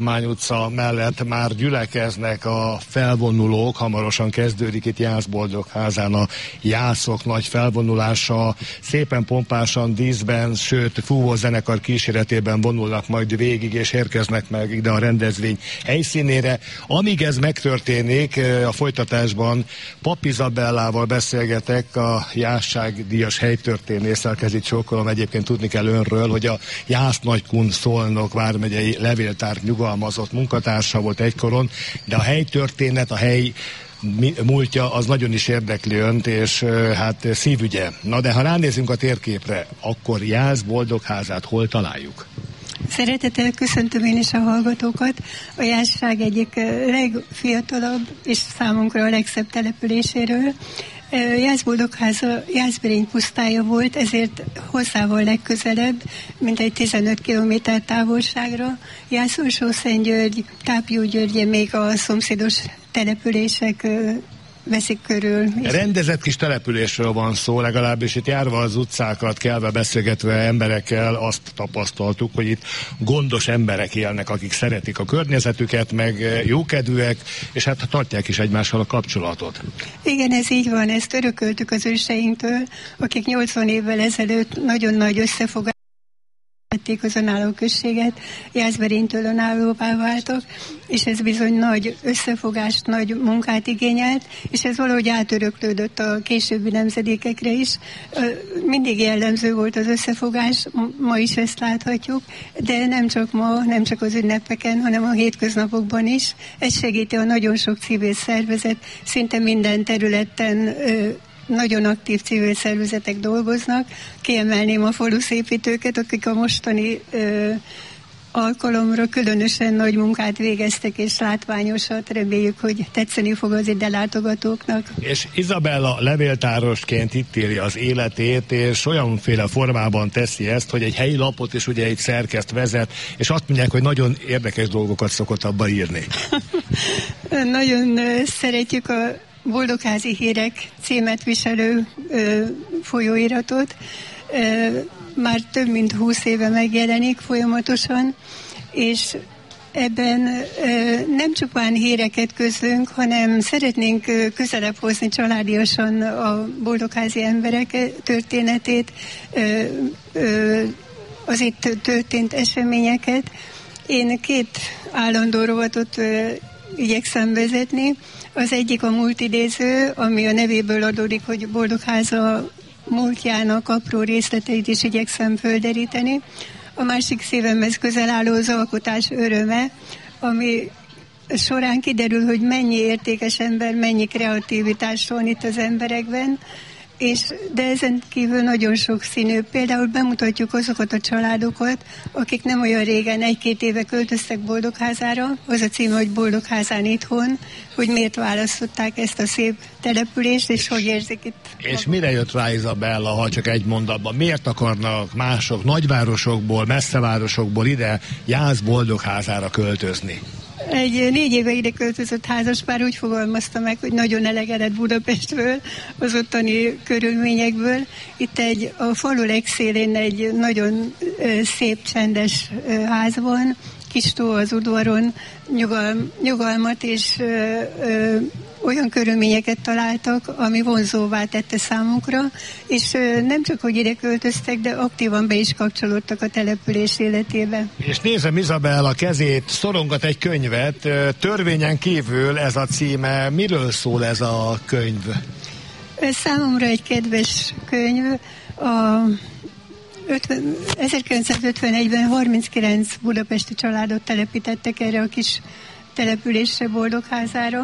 Mány utca mellett már gyülekeznek a felvonulók, hamarosan kezdődik itt Jászboldogházán a jászok nagy felvonulása, szépen pompásan díszben, sőt fúvó zenekar kíséretében vonulnak majd végig, és érkeznek meg ide a rendezvény helyszínére. Amíg ez megtörténik, a folytatásban Papp Izabellával beszélgetek, a Jászságdíjas helytörténésszel, kezit csókolom, egyébként tudni kell önről, hogy a Jász Nagykun Szolnok vármegyei levéltár nyugalmazott munkatársa volt egykoron, de a helytörténet, a hely múltja az nagyon is érdekli önt, és hát szívügye. Na de ha ránézünk a térképre, akkor Jászboldogházát hol találjuk? Szeretettel köszöntöm én is a hallgatókat. A Jászság egyik legfiatalabb és számunkra a legszebb településéről. Jászboldogháza Jászberény pusztája volt, ezért hozzával legközelebb, mintegy 15 kilométer távolságra. Jászolsó-Szentgyörgy, Tápjógyörgye még a szomszédos települések veszik körül. Rendezett kis településről van szó, legalábbis itt járva az utcákat, kelve beszélgetve emberekkel azt tapasztaltuk, hogy itt gondos emberek élnek, akik szeretik a környezetüket, meg jókedvűek, és hát tartják is egymással a kapcsolatot. Igen, ez így van, ezt örököltük az őseinktől, akik 80 évvel ezelőtt nagyon nagy összefogást tették az önálló községet, Jászberénytől önállóvá váltak, és ez bizony nagy összefogást, nagy munkát igényelt, és ez valahogy átöröklődött a későbbi nemzedékekre is. Mindig jellemző volt az összefogás, ma is ezt láthatjuk, de nem csak ma, nem csak az ünnepeken, hanem a hétköznapokban is. Ez segíti a nagyon sok civil szervezet, szinte minden területen nagyon aktív civil szervezetek dolgoznak. Kiemelném a faluszépítőket, akik a mostani alkalomra különösen nagy munkát végeztek, és látványosat. Reméljük, hogy tetszeni fog az ide látogatóknak. És Izabella levéltárosként itt írja az életét, és olyanféle formában teszi ezt, hogy egy helyi lapot is ugye egy szerkeszt vezet, és azt mondják, hogy nagyon érdekes dolgokat szokott abba írni. Nagyon szeretjük a Boldogházi Hírek címet viselő folyóiratot. Már több mint 20 éve megjelenik folyamatosan, és ebben nem csupán híreket közlünk, hanem szeretnénk közelebb hozni családiasan a boldogházi emberek történetét, az itt történt eseményeket. Én 2 állandó rovatot igyekszem vezetni. Az egyik a múltidéző, ami a nevéből adódik, hogy Boldogháza múltjának apró részleteit is igyekszem földeríteni. A másik szívemhez közel álló az alkotás öröme, ami során kiderül, hogy mennyi értékes ember, mennyi kreativitás van itt az emberekben, de ezen kívül nagyon sokszínű. Például bemutatjuk azokat a családokat, akik nem olyan régen, 1-2 éve költöztek Boldogházára. Az a cím, hogy Boldogházen itthon, hogy miért választották ezt a szép települést, és hogy érzik itt. És mire jött rá Izabella, ha csak egy mondatban? Miért akarnak mások nagyvárosokból, messzevárosokból ide Jászboldogházára költözni? Egy 4 éve ide költözött házaspár úgy fogalmazta meg, hogy nagyon elegedett Budapestből, az ottani körülményekből. Itt a falu legszélén egy nagyon szép, csendes ház van, kis tó az udvaron, nyugalmat és olyan körülményeket találtak, ami vonzóvá tette számunkra, és nem csak, hogy ide költöztek, de aktívan be is kapcsolódtak a település életébe. És nézem, Izabella kezét szorongat egy könyvet, Törvényen kívül ez a címe. Miről szól ez a könyv? Ez számomra egy kedves könyv. 1951-ben 39 budapesti családot telepítettek erre a kis településre, Boldogházára.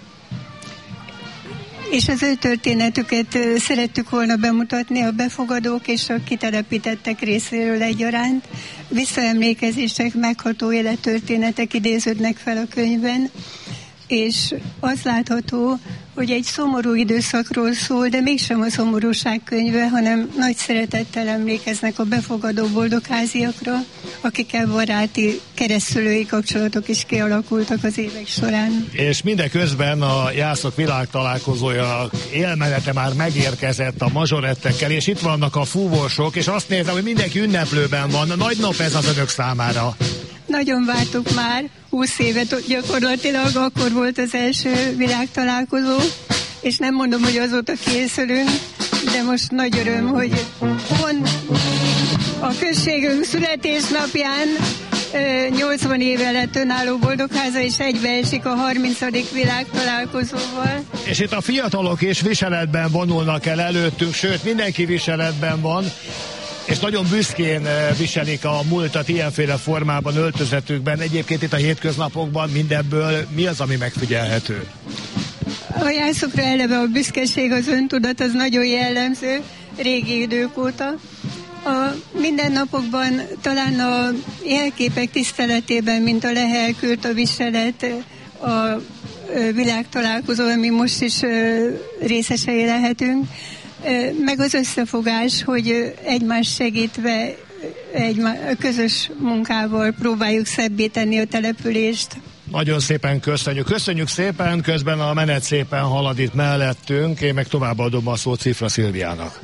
És az ő történetüket szerettük volna bemutatni a befogadók és a kitelepítettek részéről egyaránt. Visszaemlékezések, megható élettörténetek idéződnek fel a könyvben, és az látható, hogy egy szomorú időszakról szól, de mégsem a szomorúság könyve, hanem nagy szeretettel emlékeznek a befogadó boldogháziakra, akikkel baráti, keresztülői kapcsolatok is kialakultak az évek során. És mindeközben a Jászok világtalálkozója élmenete már megérkezett a mazsorettekkel, és itt vannak a fúvósok, és azt nézem, hogy mindenki ünneplőben van. Nagy nap ez az önök számára. nagyon vártuk már, 20 évet gyakorlatilag, akkor volt az első világtalálkozó, és nem mondom, hogy azóta készülünk, de most nagy öröm, hogy pont a községünk születésnapján 80 éve lett önálló boldogháza, és egybeesik a 30. világtalálkozóval. És itt a fiatalok is viseletben vonulnak el előttünk, sőt mindenki viseletben van, és nagyon büszkén viselik a múltat ilyenféle formában, öltözetükben. Egyébként itt a hétköznapokban mindebből mi az, ami megfigyelhető? A jászokra eleve a büszkeség, az öntudat, az nagyon jellemző régi idők óta. A mindennapokban talán a jelképek tiszteletében, mint a lehelkült, a viselet, a világtalálkozó, ami most is részesei lehetünk, meg az összefogás, hogy egymást segítve, közös munkával próbáljuk szebbé tenni a települést. Nagyon szépen köszönjük. Köszönjük szépen, közben a menet szépen halad itt mellettünk, én meg továbbadom a szót Cifra Szilviának.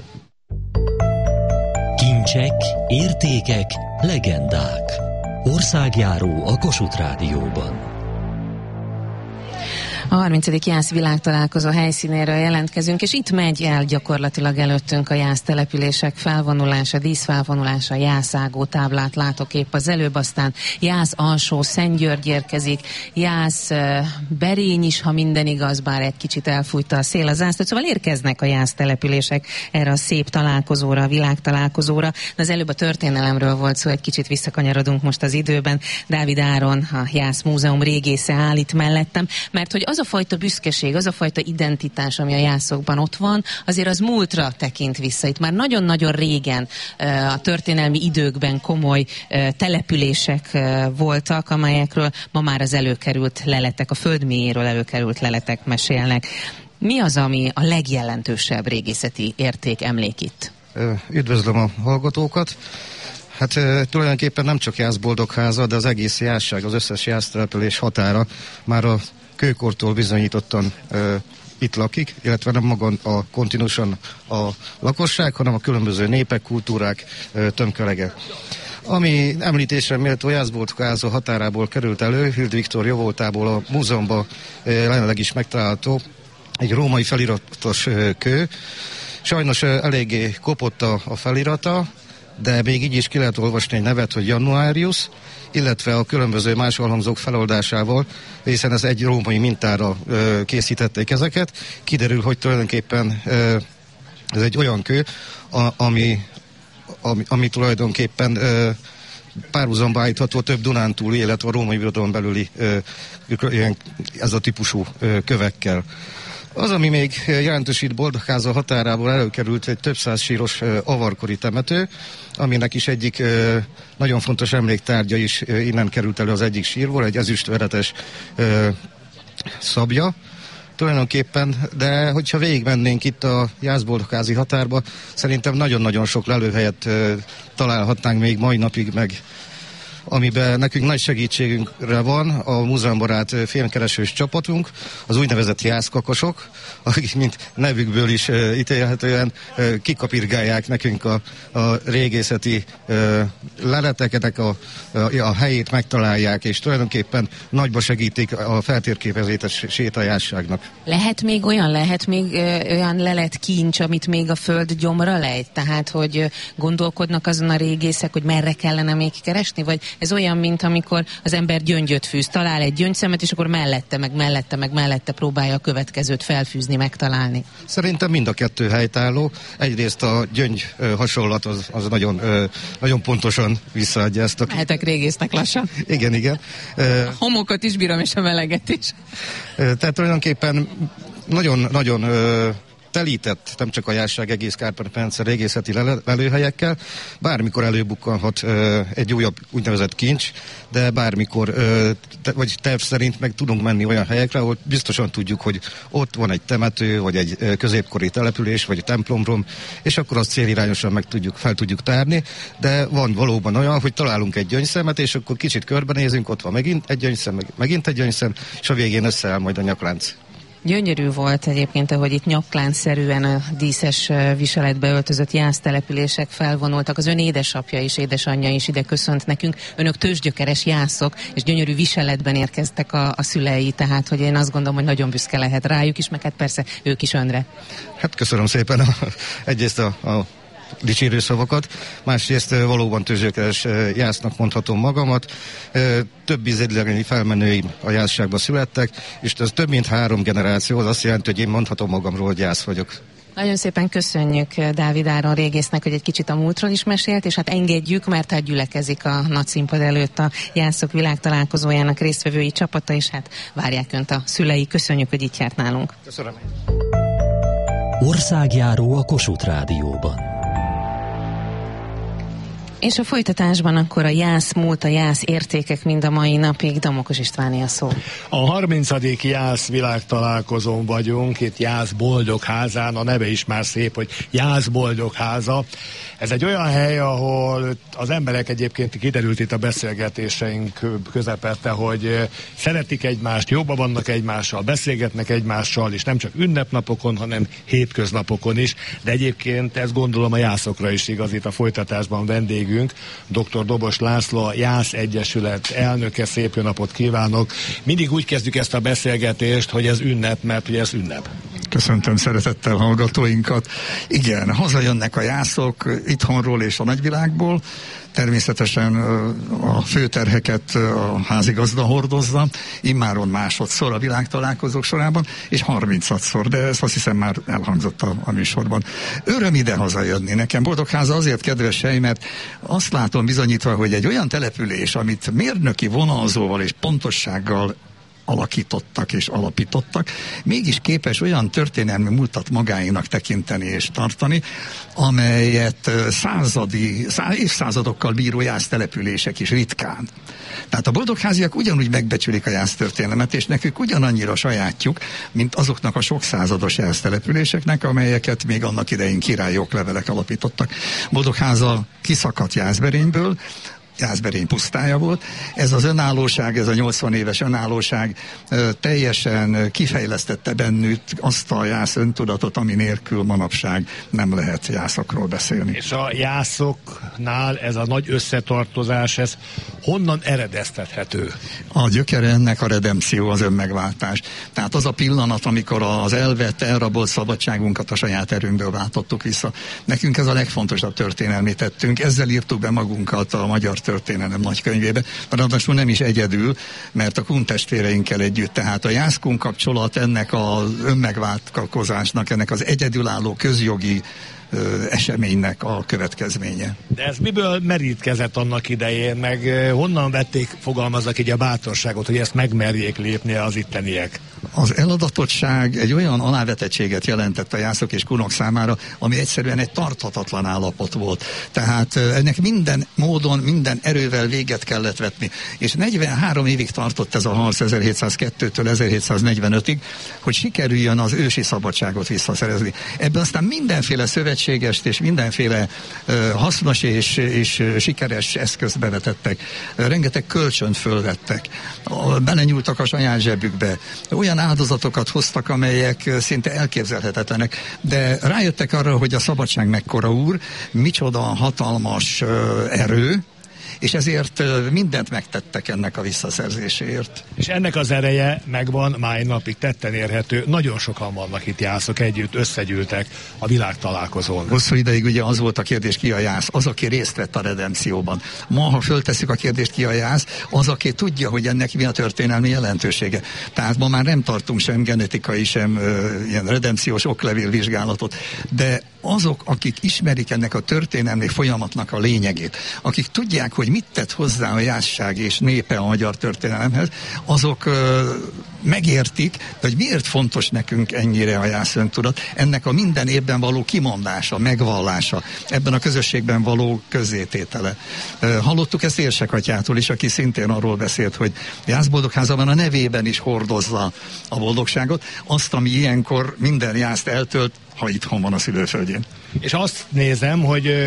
Kincsek, értékek, legendák. Országjáró a Kossuth Rádióban. A 30. JÁSZ világtalálkozó helyszínéről jelentkezünk, és itt megy el gyakorlatilag előttünk a JÁSZ települések felvonulása, díszfelvonulása, jászágó táblát látok épp az előbb, aztán JÁSZ alsó Szentgyörgy érkezik, JÁSZ Berény is, ha minden igaz, bár egy kicsit elfújta a szél az zászlót, szóval érkeznek a JÁSZ települések erre a szép találkozóra, a világtalálkozóra. De az előbb a történelemről volt szó, egy kicsit visszakanyarodunk most az időben. Dávid Áron, a JÁSZ Múzeum régésze áll itt mellettem, mert hogy az a fajta büszkeség, az a fajta identitás, ami a jászokban ott van, azért az múltra tekint vissza. Itt már nagyon-nagyon régen a történelmi időkben komoly települések voltak, amelyekről ma már az előkerült leletek, a föld mélyéről előkerült leletek mesélnek. Mi az, ami a legjelentősebb régészeti érték, emlék itt? Üdvözlöm a hallgatókat! Hát tulajdonképpen nem csak JÁSZ boldogháza, de az egész jászság, az összes JÁSZ település határa már a kőkortól bizonyítottan itt lakik, illetve nem maga a kontinusan a lakosság, hanem a különböző népek, kultúrák tömkelege. Ami említésre méltó JÁSZ boldogháza határából került elő, Hild Viktor jóvoltából a múzeumban jelenleg is megtalálható egy római feliratos kő. Sajnos eléggé kopott a felirata, de még így is ki lehet olvasni egy nevet, hogy Januarius, illetve a különböző más alhangzók feloldásával, hiszen ez egy római mintára készítették ezeket. Kiderül, hogy tulajdonképpen ez egy olyan kő, ami tulajdonképpen párhuzamba állítható több Dunántúli, illetve a római birodalom belüli ez a típusú kövekkel. Az, ami még jelentősít Boldogháza határából előkerült, egy több száz síros avarkori temető, aminek is egyik nagyon fontos emléktárgya is innen került elő az egyik sírból, egy ezüstveretes szabja tulajdonképpen, de hogyha végigmennénk itt a jászboldogházi határba, szerintem nagyon-nagyon sok lelőhelyet találhatnánk még mai napig, meg amiben nekünk nagy segítségünkre van a múzeumbarát filmkeresős csapatunk, az úgynevezett jászkakosok, akik mint nevükből is ítélhetően kikapirgálják nekünk a régészeti leleteket, a helyét megtalálják, és tulajdonképpen nagyba segítik a feltérképezését a jászságnak. Lehet még olyan leletkincs, amit még a föld gyomra lejt? Tehát, hogy gondolkodnak azon a régészek, hogy merre kellene még keresni? Vagy ez olyan, mint amikor az ember gyöngyöt fűz, talál egy gyöngyszemet, és akkor mellette próbálja a következőt felfűzni, megtalálni. Szerintem mind a kettő helytálló. Egyrészt a gyöngy hasonlat az nagyon, nagyon pontosan visszaadja ezt a... Mehetek régésznek lassan. Igen. A homokot is bírom, és a meleget is. Tehát tulajdonképpen nagyon telített, nem csak a jászság, egész Kárpát-medence régészeti lelőhelyekkel. Bármikor előbukkanhat egy újabb úgynevezett kincs, de bármikor, vagy terv szerint meg tudunk menni olyan helyekre, ahol biztosan tudjuk, hogy ott van egy temető, vagy egy középkori település, vagy egy templomrom, és akkor azt célirányosan fel tudjuk tárni, de van valóban olyan, hogy találunk egy gyöngyszemet, és akkor kicsit körbenézünk, ott van megint egy gyöngyszem, megint egy gyöngyszem, és a végén összeáll majd a nyaklánc. Gyönyörű volt egyébként, ahogy itt nyakláncszerűen a díszes viseletbe öltözött jásztelepülések felvonultak. Az ön édesapja és édesanyja is ide köszönt nekünk. Önök tőzsgyökeres jászok, és gyönyörű viseletben érkeztek a szülei, tehát hogy én azt gondolom, hogy nagyon büszke lehet rájuk is, meg hát persze ők is önre. Hát köszönöm szépen egyrészt a dicsérő szavakat, másrészt valóban tőzsgyökeres jásznak mondhatom magamat. Több ízegylegényi felmenőim a jászságba születtek, és ez több mint 3 generáció, az azt jelenti, hogy én mondhatom magamról, hogy jász vagyok. Nagyon szépen köszönjük Dávid Áron régésznek, hogy egy kicsit a múltról is mesélt, és hát engedjük, mert hát gyülekezik a nagy színpad előtt a Jászok világtalálkozójának résztvevői csapata, és hát várják önt a szülei. Köszönjük, hogy itt járt nálunk. Köszönöm. Országjáró a Kossuth Rádióban. És a folytatásban akkor a jász múlt, a jász értékek mind a mai napig. Damokos Istváné a szó. A 30. Jász világtalálkozón vagyunk, itt Jász Boldogházán, a neve is már szép, hogy Jász Boldogháza. Ez egy olyan hely, ahol az emberek egyébként kiderült itt a beszélgetéseink közepette, hogy szeretik egymást, jobban vannak egymással, beszélgetnek egymással, és nem csak ünnepnapokon, hanem hétköznapokon is, de egyébként ezt gondolom a jászokra is igaz. Itt a folytatásban vendégünk, dr. Dobos László, a Jász Egyesület elnöke. Szép jó napot kívánok! Mindig úgy kezdjük ezt a beszélgetést, hogy ez ünnep, mert ugye ez ünnep. Köszöntöm szeretettel hallgatóinkat. Igen, hazajönnek a jászok itthonról és a nagyvilágból. Természetesen a főterheket a házigazda hordozza, immáron másodszor a világtalálkozók sorában, és 36-szor, de ezt azt hiszem már elhangzott a műsorban. Öröm ide hazajönni. Nekem Boldogháza azért kedves hely, mert azt látom bizonyítva, hogy egy olyan település, amit mérnöki vonalzóval és pontossággal alakítottak és alapítottak, mégis képes olyan múltat magáénak tekinteni és tartani, amelyet évszázadokkal bíró jásztelepülések is ritkán. Tehát a boldogháziak ugyanúgy megbecsülik a jásztörténelmet, és nekük ugyanannyira sajátjuk, mint azoknak a sok százados jásztelepüléseknek, amelyeket még annak idején királyi oklevelek alapítottak. Boldogháza kiszakadt Jászberényből, Jászberény pusztája volt. Ez az önállóság, ez a 80 éves önállóság teljesen kifejlesztette bennük azt a jász öntudatot, ami nélkül manapság nem lehet jászokról beszélni. És a jászoknál ez a nagy összetartozás, ez honnan eredeztethető? A gyökere ennek a redempció, az önmegváltás. Tehát az a pillanat, amikor az elvett, elrabolt szabadságunkat a saját erőnkből váltottuk vissza. Nekünk ez a legfontosabb történelmi tettünk. Ezzel írtuk be magunkat a magyar történelem nagykönyvébe, ráadásul nem is egyedül, mert a Kun testvéreinkkel együtt, tehát a Jász-Kun kapcsolat ennek az önmegváltozásnak, ennek az egyedülálló közjogi eseménynek a következménye. De ez miből merítkezett annak idején, meg honnan vették, fogalmaznak így, a bátorságot, hogy ezt megmerjék lépni az itteniek? Az eladatottság egy olyan alávetettséget jelentett a jászok és kunok számára, ami egyszerűen egy tarthatatlan állapot volt. Tehát ennek minden módon, minden erővel véget kellett vetni. És 43 évig tartott ez a harc 1702-től 1745-ig, hogy sikerüljön az ősi szabadságot visszaszerezni. Ebben aztán mindenféle szövetségest és mindenféle hasznos és sikeres eszközt bevetettek. Rengeteg kölcsönt fölvettek. Belenyúltak a saját zsebükbe. Olyan áldozatokat hoztak, amelyek szinte elképzelhetetlenek, de rájöttek arra, hogy a szabadság mekkora úr, micsoda hatalmas erő, és ezért mindent megtettek ennek a visszaszerzéséért. És ennek az ereje megvan, máj napig tetten érhető. Nagyon sokan vannak itt jászok együtt, összegyűltek a világtalálkozón. Hosszú ideig ugye az volt a kérdés, ki a jász? Az, aki részt vett a redempcióban. Ma, ha föltesszük a kérdést, ki a jász, az, aki tudja, hogy ennek mi a történelmi jelentősége. Tehát ma már nem tartunk sem genetikai, sem ilyen redempciós oklevél vizsgálatot, de azok, akik ismerik ennek a történelmi folyamatnak a lényegét, akik tudják, hogy mit tett hozzá a jászság és népe a magyar történelemhez, azok megértik, hogy miért fontos nekünk ennyire a jász öntudat, ennek a minden évben való kimondása, megvallása, ebben a közösségben való közzététele. Hallottuk ezt Érsek atyától is, aki szintén arról beszélt, hogy Jász Boldogháza a nevében is hordozza a boldogságot, azt, ami ilyenkor minden jászt eltölt, ha itthon van a szülőföldjén. És azt nézem, hogy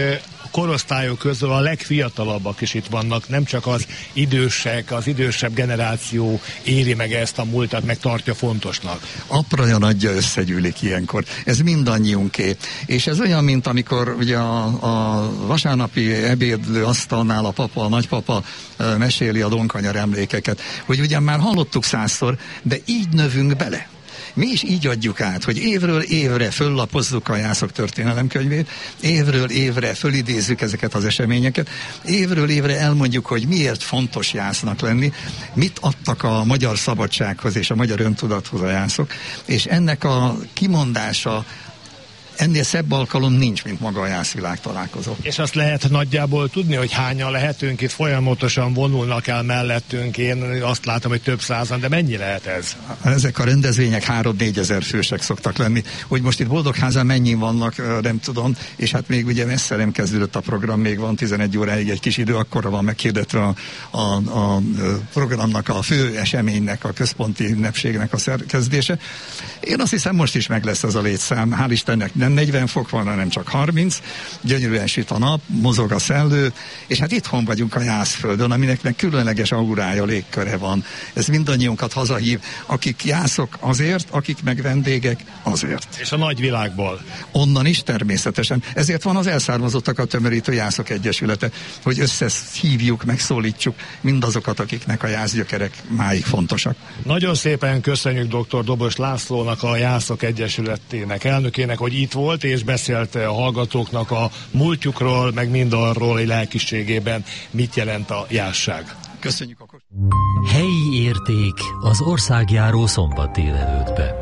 korosztályok közül a legfiatalabbak is itt vannak, nem csak az idősek, az idősebb generáció éli meg ezt a múltat, meg tartja fontosnak. Apraja nagyja összegyűlik ilyenkor. Ez mindannyiunké. És ez olyan, mint amikor ugye a vasárnapi ebédlő asztalnál a papa, a nagypapa meséli a Donkanyar emlékeket, hogy ugyan már hallottuk 100-szor, de így növünk bele. Mi is így adjuk át, hogy évről évre föllapozzuk a Jászok történelemkönyvét, évről évre fölidézzük ezeket az eseményeket, évről évre elmondjuk, hogy miért fontos Jásznak lenni, mit adtak a magyar szabadsághoz és a magyar öntudathoz a Jászok, és ennek a kimondása, ennél szebb alkalom nincs, mint maga a Jászvilág találkozó. És azt lehet nagyjából tudni, hogy hányan lehetünk, itt folyamatosan vonulnak el mellettünk, én azt látom, hogy több százan, de mennyi lehet ez? Ezek a rendezvények 3-4 ezer fősek szoktak lenni. Hogy most itt Boldogházán mennyi vannak, nem tudom, és hát még ugye messze nem kezdődött a program, még van 11 óráig egy kis idő, akkorra van meghirdetve a programnak, a fő eseménynek, a központi ünnepségnek a szerkezdése. Én azt hiszem, most is meg lesz ez a létszám, hál' Istennek nem 40 fok van, hanem csak 30, gyönyörűen süt a nap, mozog a szellő, és hát itthon vagyunk a Jászföldön, aminek meg különleges aurája, légköre van. Ez mindannyiunkat hazahív, akik Jászok azért, akik meg vendégek azért. És a nagyvilágból. Onnan is természetesen. Ezért van az elszármazottakat tömörítő Jászok Egyesülete, hogy összehívjuk, megszólítsuk mindazokat, akiknek a jászgyökerek máig fontosak. Nagyon szépen köszönjük dr. Dobos Lászlónak, a Jászok Egyesületének elnökének, hogy itt volt és beszélt a hallgatóknak a múltjukról, meg mindarról, hogy lelkiségében mit jelent a jászság. Köszönjük akkor. Helyi érték az országjáró szombat délelőttbe.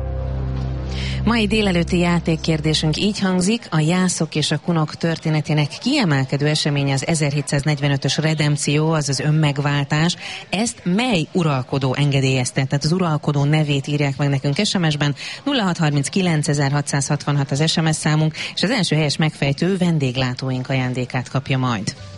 Mai délelőtti játékkérdésünk így hangzik: a jászok és a kunok történetének kiemelkedő eseménye az 1745-ös redempció, azaz önmegváltás. Ezt mely uralkodó engedélyezte? Tehát az uralkodó nevét írják meg nekünk SMS-ben. 0639 666 az SMS számunk, és az első helyes megfejtő vendéglátóink ajándékát kapja majd.